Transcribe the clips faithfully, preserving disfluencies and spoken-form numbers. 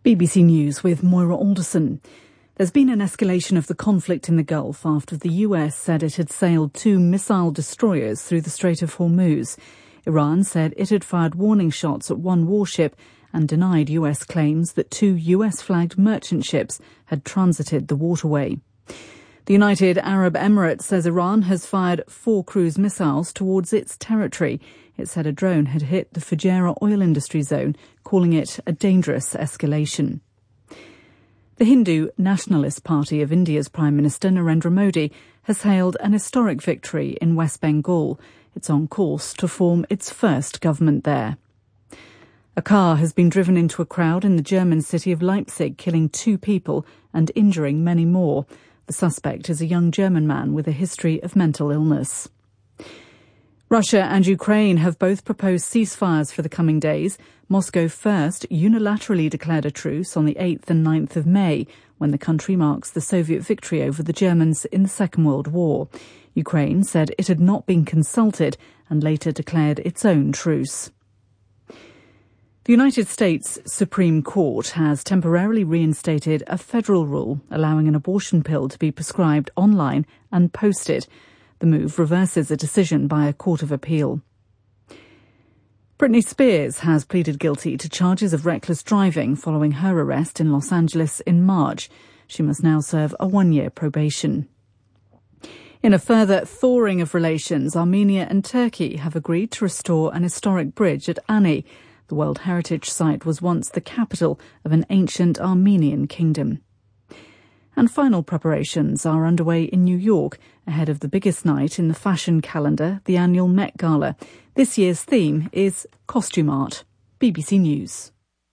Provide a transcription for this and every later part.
B B C News with Moira Alderson. There's been an escalation of the conflict in the Gulf after the U S said it had sailed two missile destroyers through the Strait of Hormuz. Iran said it had fired warning shots at one warship and denied U S claims that two U S-flagged merchant ships had transited the waterway. The United Arab Emirates says Iran has fired four cruise missiles towards its territory. It said a drone had hit the Fujairah oil industry zone, calling it a dangerous escalation. The Hindu Nationalist Party of India's Prime Minister Narendra Modi has hailed an historic victory in West Bengal. It's on course to form its first government there. A car has been driven into a crowd in the German city of Leipzig, killing two people and injuring many more. The suspect is a young German man with a history of mental illness. Russia and Ukraine have both proposed ceasefires for the coming days. Moscow first unilaterally declared a truce on the eighth and ninth of May, when the country marks the Soviet victory over the Germans in the Second World War. Ukraine said it had not been consulted and later declared its own truce. The United States Supreme Court has temporarily reinstated a federal rule allowing an abortion pill to be prescribed online and posted. The move reverses a decision by a court of appeal. Britney Spears has pleaded guilty to charges of reckless driving following her arrest in Los Angeles in March. She must now serve a one-year probation. In a further thawing of relations, Armenia and Turkey have agreed to restore an historic bridge at Ani. The World Heritage Site was once the capital of an ancient Armenian kingdom. And final preparations are underway in New York ahead of the biggest night in the fashion calendar, the annual Met Gala. This year's theme is costume art. B B C News.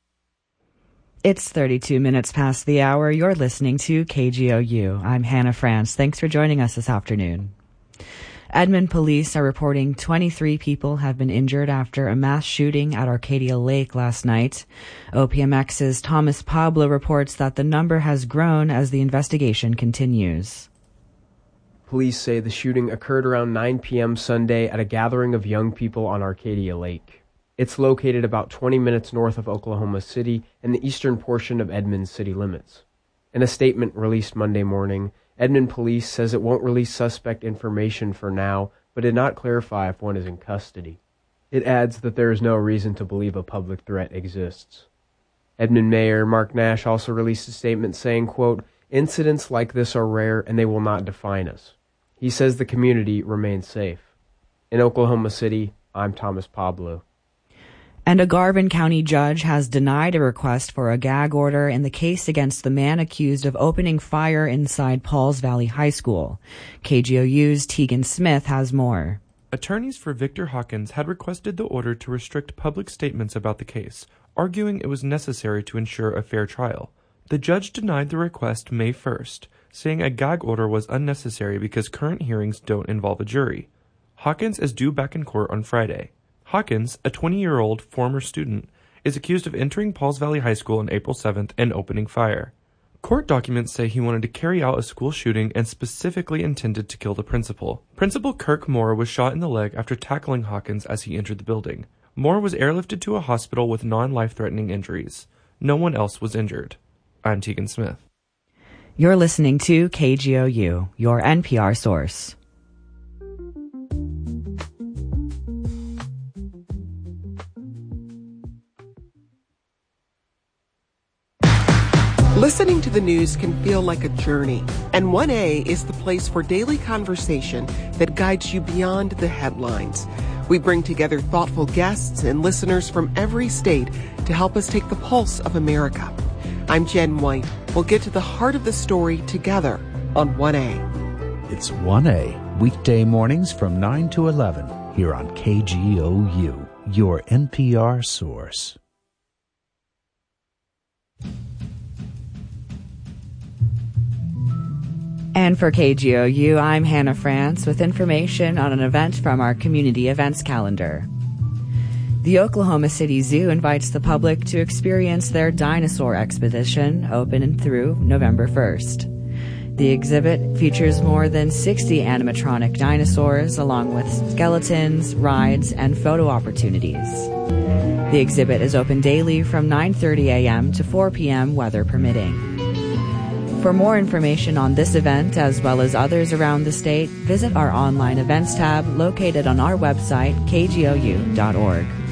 It's thirty-two minutes past the hour. You're listening to K G O U. I'm Hannah France. Thanks for joining us this afternoon. Edmond police are reporting twenty-three people have been injured after a mass shooting at Arcadia Lake last night. O P M X's Thomas Pablo reports that the number has grown as the investigation continues. Police say the shooting occurred around nine p.m. Sunday at a gathering of young people on Arcadia Lake. It's located about twenty minutes north of Oklahoma City in the eastern portion of Edmond's city limits. In a statement released Monday morning, Edmond Police says it won't release suspect information for now, but did not clarify if one is in custody. It adds that there is no reason to believe a public threat exists. Edmond Mayor Mark Nash also released a statement saying, quote, "Incidents like this are rare and they will not define us." He says the community remains safe. In Oklahoma City, I'm Thomas Pablo. And a Garvin County judge has denied a request for a gag order in the case against the man accused of opening fire inside Pauls Valley High School. K G O U's Tegan Smith has more. Attorneys for Victor Hawkins had requested the order to restrict public statements about the case, arguing it was necessary to ensure a fair trial. The judge denied the request May first, saying a gag order was unnecessary because current hearings don't involve a jury. Hawkins is due back in court on Friday. Hawkins, a twenty-year-old former student, is accused of entering Pauls Valley High School on April seventh and opening fire. Court documents say he wanted to carry out a school shooting and specifically intended to kill the principal. Principal Kirk Moore was shot in the leg after tackling Hawkins as he entered the building. Moore was airlifted to a hospital with non-life-threatening injuries. No one else was injured. I'm Tegan Smith. You're listening to K G O U, your N P R source. Listening to the news can feel like a journey, and one A is the place for daily conversation that guides you beyond the headlines. We bring together thoughtful guests and listeners from every state to help us take the pulse of America. I'm Jen White. We'll get to the heart of the story together on one A. It's one A, weekday mornings from nine to eleven, here on K G O U, your N P R source. And for K G O U, I'm Hannah France with information on an event from our community events calendar. The Oklahoma City Zoo invites the public to experience their dinosaur expedition, open through November first. The exhibit features more than sixty animatronic dinosaurs, along with skeletons, rides, and photo opportunities. The exhibit is open daily from nine thirty a.m. to four p.m., weather permitting. For more information on this event, as well as others around the state, visit our online events tab located on our website, k g o u dot org.